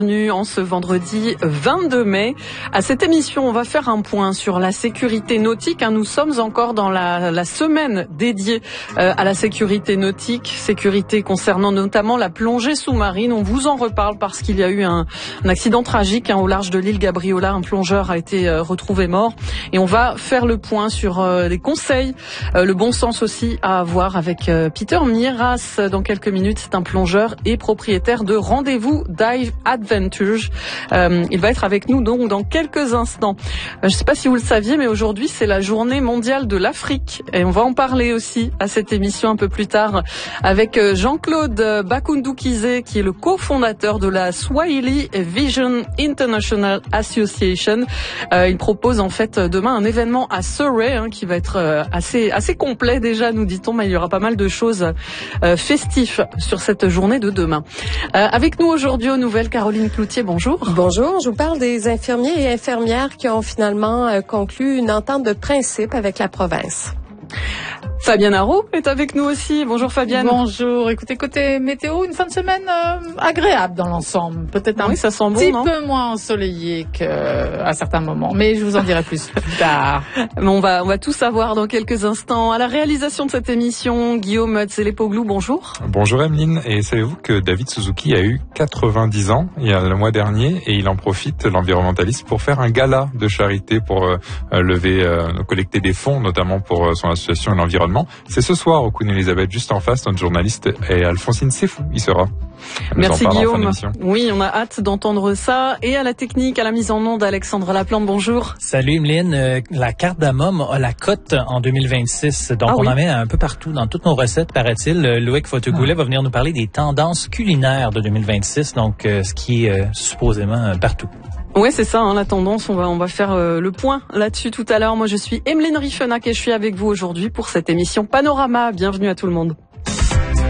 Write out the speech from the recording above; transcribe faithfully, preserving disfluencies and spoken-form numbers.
Bienvenue en ce vendredi vingt-deux mai. À cette émission, on va faire un point sur la sécurité nautique. Nous sommes encore dans la, la semaine dédiée euh, à la sécurité nautique, sécurité concernant notamment la plongée sous-marine. On vous en reparle parce qu'il y a eu un, un accident tragique hein, au large de l'île Gabriola. Un plongeur a été euh, retrouvé mort. Et on va faire le point sur euh, les conseils, euh, le bon sens aussi à avoir avec euh, Peter Miras. Dans quelques minutes, c'est un plongeur et propriétaire de Rendez-vous Dive Adventures. Euh, il va être avec nous donc dans quelques instants. Euh, je ne sais pas si vous le saviez, mais aujourd'hui c'est la journée mondiale de l'Afrique et on va en parler aussi à cette émission un peu plus tard avec Jean-Claude Bakundu-Kizé qui est le cofondateur de la Swahili Vision International Association. Euh, il propose en fait demain un événement à Surrey hein, qui va être euh, assez assez complet déjà nous dit-on, mais il y aura pas mal de choses euh, festives sur cette journée de demain. Euh, avec nous aujourd'hui aux nouvelles, Caroline Cloutier, bonjour. Bonjour, je vous parle des infirmiers et infirmières qui ont finalement euh, conclu une entente de principe avec la province. Fabienne Haro est avec nous aussi. Bonjour Fabienne. Bonjour. Écoutez, côté météo, une fin de semaine euh, agréable dans l'ensemble. Peut-être un oui, ça sent bon, petit non peu moins ensoleillé qu'à certains moments. Mais je vous en dirai plus plus tard. On va, on va tout savoir dans quelques instants. À la réalisation de cette émission, Guillaume Tselepoglou, bonjour. Bonjour Emeline. Et savez-vous que David Suzuki a eu quatre-vingt-dix ans il y a le mois dernier et il en profite, l'environnementaliste, pour faire un gala de charité pour euh, lever, euh, collecter des fonds, notamment pour euh, son association et l'environnement. C'est ce soir au Queen Elizabeth, juste en face, notre journaliste et Alphonsine Sefou, il sera. Merci Guillaume. Oui, on a hâte d'entendre ça. Et à la technique, à la mise en onde, Alexandre Laplante, bonjour. Salut Emeline. Euh, la cardamome a la cote en deux mille vingt-six. Donc, ah, on oui. en met un peu partout dans toutes nos recettes, paraît-il. Loïc Fotegoulet ah. va venir nous parler des tendances culinaires de deux mille vingt-six, donc euh, ce qui est euh, supposément euh, partout. Ouais, c'est ça, hein, la tendance. On va, on va faire euh, le point là-dessus tout à l'heure. Moi, je suis Emeline Riffenac et je suis avec vous aujourd'hui pour cette émission Panorama. Bienvenue à tout le monde.